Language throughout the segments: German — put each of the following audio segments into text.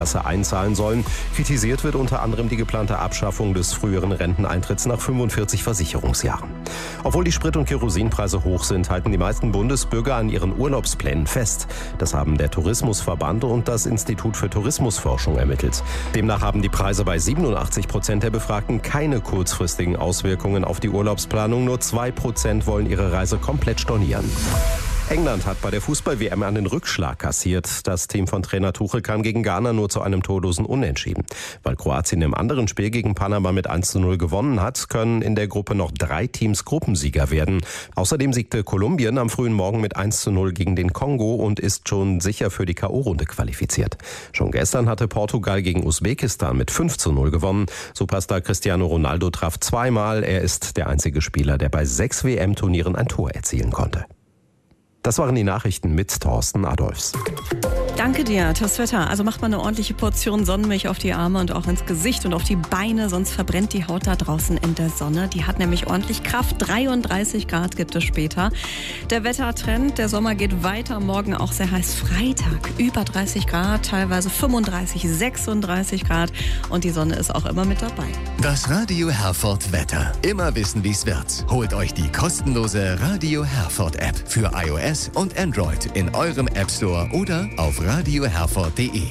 einzahlen sollen. Kritisiert wird unter anderem die geplante Abschaffung des früheren Renteneintritts nach 45 Versicherungsjahren. Obwohl die Sprit- und Kerosinpreise hoch sind, halten die meisten Bundesbürger an ihren Urlaubsplänen fest. Das haben der Tourismusverband und das Institut für Tourismusforschung ermittelt. Demnach haben die Preise bei 87% der Befragten keine kurzfristigen Auswirkungen auf die Urlaubsplanung. Nur 2% wollen ihre Reise komplett stornieren. England hat bei der Fußball-WM einen Rückschlag kassiert. Das Team von Trainer Tuchel kam gegen Ghana nur zu einem torlosen Unentschieden. Weil Kroatien im anderen Spiel gegen Panama mit 1:0 gewonnen hat, können in der Gruppe noch 3 Teams Gruppensieger werden. Außerdem siegte Kolumbien am frühen Morgen mit 1:0 gegen den Kongo und ist schon sicher für die K.O.-Runde qualifiziert. Schon gestern hatte Portugal gegen Usbekistan mit 5:0 gewonnen. Superstar Cristiano Ronaldo traf zweimal. Er ist der einzige Spieler, der bei 6 WM-Turnieren ein Tor erzielen konnte. Das waren die Nachrichten mit Thorsten Adolfs. Danke dir, das Wetter. Also macht man eine ordentliche Portion Sonnenmilch auf die Arme und auch ins Gesicht und auf die Beine, sonst verbrennt die Haut da draußen in der Sonne. Die hat nämlich ordentlich Kraft. 33 Grad gibt es später. Der Wettertrend, der Sommer geht weiter. Morgen auch sehr heiß. Freitag über 30 Grad, teilweise 35, 36 Grad. Und die Sonne ist auch immer mit dabei. Das Radio Herford Wetter. Immer wissen, wie es wird. Holt euch die kostenlose Radio Herford App für iOS und Android in eurem App Store oder auf radioherford.de.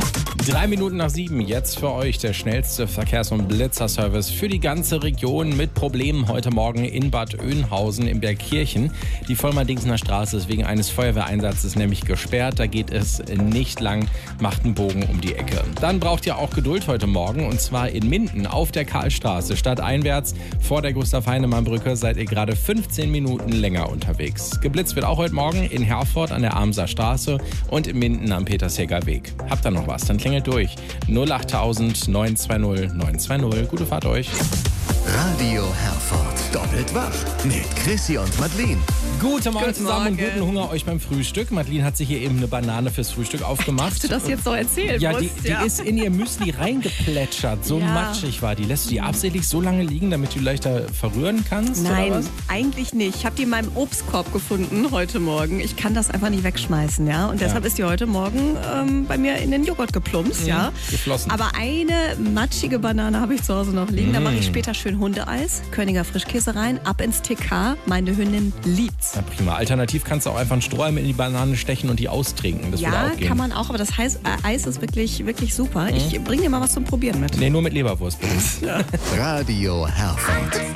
7:03 jetzt für euch der schnellste Verkehrs- und Blitzerservice für die ganze Region mit Problemen heute Morgen in Bad Oeynhausen in Bergkirchen. Die Vollmer-Dingsener Straße ist wegen eines Feuerwehreinsatzes nämlich gesperrt. Da geht es nicht lang, macht einen Bogen um die Ecke. Dann braucht ihr auch Geduld heute Morgen und zwar in Minden auf der Karlstraße. Stadteinwärts vor der Gustav-Heinemann-Brücke seid ihr gerade 15 Minuten länger unterwegs. Geblitzt wird auch heute Morgen in Herford an der Amser Straße und in Minden am Petersheger Weg. Habt ihr noch was? Dann klingelt durch. 08000 920 920. Gute Fahrt euch. Radio Herford. Doppelt wach mit Chrissy und Madeleine. Guten Morgen Guten zusammen und Morgen. guten Hunger euch beim Frühstück. Madeleine hat sich hier eben eine Banane fürs Frühstück aufgemacht. Hast du das jetzt so erzählt? Ja, die ist in ihr Müsli reingeplätschert. So Ja. matschig war die. Lässt du die absichtlich so lange liegen, damit du die leichter verrühren kannst? Nein, oder was? eigentlich nicht. Ich habe die in meinem Obstkorb gefunden heute Morgen. Ich kann das einfach nicht wegschmeißen, ja. Und deshalb ist die heute Morgen bei mir in den Joghurt geplumpst, ja. Geflossen. Aber eine matschige Banane habe ich zu Hause noch liegen. Da mache ich später schön Hundeeis, Königer Frischkäse rein, ab ins TK. Meine Hündin liebt's. Na prima. Alternativ kannst du auch einfach einen Strohhalm in die Banane stechen und die austrinken. Das würde Ja, auch gehen. kann man auch, aber das Eis ist wirklich, wirklich super. Ich bringe dir mal was zum Probieren mit. Nee, nur mit Leberwurst bitte. Radio Herford.